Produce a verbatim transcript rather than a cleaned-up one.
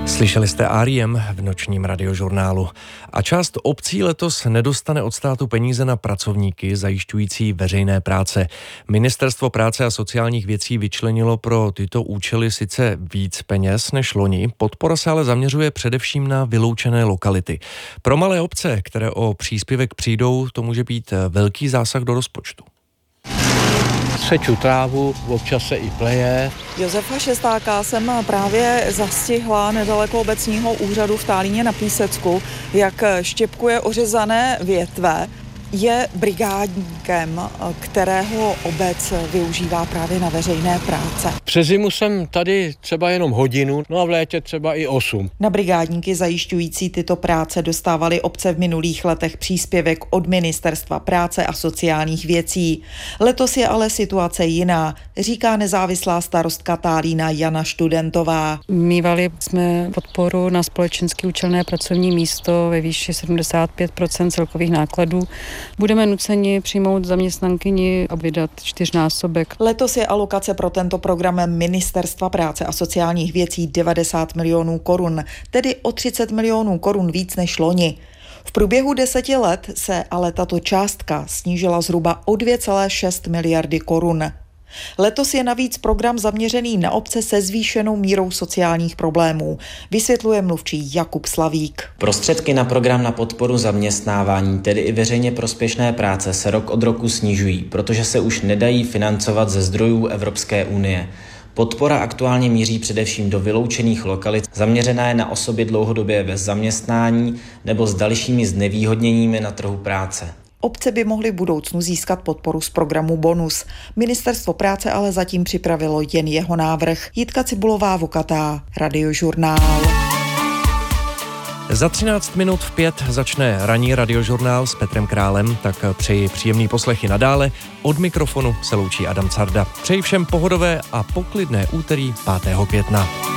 Slyšeli jste R E M v nočním radiožurnálu. A část obcí letos nedostane od státu peníze na pracovníky zajišťující veřejné práce. Ministerstvo práce a sociálních věcí vyčlenilo pro tyto účely sice víc peněz než loni, podpora se ale zaměřuje především na vyloučené lokality. Pro malé obce, které o příspěvek přijdou, to může být velký zásah do rozpočtu. Seču trávu, občas se i pleje. Josefa Šestáka jsem právě zastihla nedaleko obecního úřadu v Tálíně na Písecku, jak štěpkuje ořezané větve. Je brigádníkem, kterého obec využívá právě na veřejné práce. Přes zimu jsem tady třeba jenom hodinu, no a v létě třeba i osm. Na brigádníky zajišťující tyto práce dostávaly obce v minulých letech příspěvek od Ministerstva práce a sociálních věcí. Letos je ale situace jiná, říká nezávislá starostka Tálína Jana Študentová. Mívali jsme podporu na společensky účelné pracovní místo ve výši sedmdesát pět procent celkových nákladů. Budeme nuceni přijmout zaměstnankyni a vydat čtyřnásobek. Letos je alokace pro tento program Ministerstva práce a sociálních věcí devadesát milionů korun, tedy o třicet milionů korun víc než loni. V průběhu deseti let se ale tato částka snížila zhruba o dvě celé šest miliardy korun. Letos je navíc program zaměřený na obce se zvýšenou mírou sociálních problémů, vysvětluje mluvčí Jakub Slavík. Prostředky na program na podporu zaměstnávání, tedy i veřejně prospěšné práce, se rok od roku snižují, protože se už nedají financovat ze zdrojů Evropské unie. Podpora aktuálně míří především do vyloučených lokalit, zaměřená je na osoby dlouhodobě bez zaměstnání nebo s dalšími znevýhodněními na trhu práce. Obce by mohly v budoucnu získat podporu z programu Bonus. Ministerstvo práce ale zatím připravilo jen jeho návrh. Jitka Cibulová Vokatá, Radiožurnál. Za třináct minut v pět začne ranní radiožurnál s Petrem Králem, tak přeji příjemný poslech i nadále. Od mikrofonu se loučí Adam Carda. Přeji všem pohodové a poklidné úterý pátého května.